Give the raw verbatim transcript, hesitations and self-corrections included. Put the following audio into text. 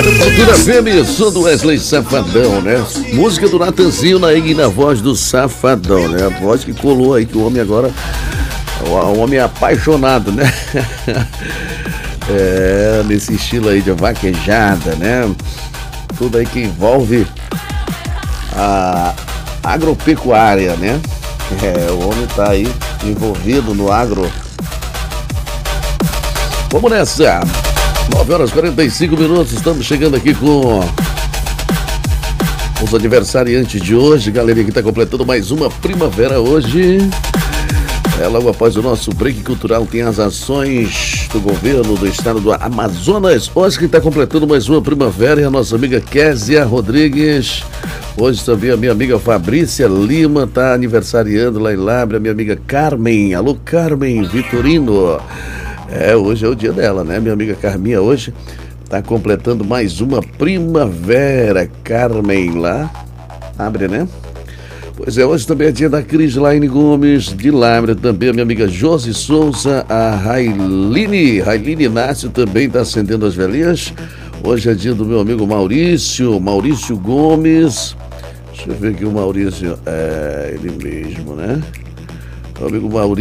Rádio Cultura F M, som do Wesley Safadão, né? Música do Natanzinho na, na voz do Safadão, né? A voz que colou aí, que o homem agora, o homem é apaixonado, né? É, nesse estilo aí de vaquejada, né? Tudo aí que envolve a agropecuária, né? É, o homem tá aí envolvido no agro. Vamos nessa! nove horas e quarenta e cinco minutos, estamos chegando aqui com os aniversariantes de hoje, galerinha que está completando mais uma primavera hoje. É, logo após o nosso break cultural tem as ações do governo do estado do Amazonas. Hoje que está completando mais uma primavera é a nossa amiga Késia Rodrigues. Hoje também a minha amiga Fabrícia Lima está aniversariando lá em Lábrea, minha amiga Carmen. Alô, Carmen Vitorino. É, hoje é o dia dela, né? Minha amiga Carminha hoje tá completando mais uma primavera. Carmen lá, abre, né? Pois é, hoje também é dia da Crislaine Gomes de Lábrea, também a minha amiga Josi Souza, a Railine, Railine Inácio também tá acendendo as velhinhas. Hoje é dia do meu amigo Maurício, Maurício Gomes. Deixa eu ver aqui o Maurício, é ele mesmo, né? Meu amigo Maurício.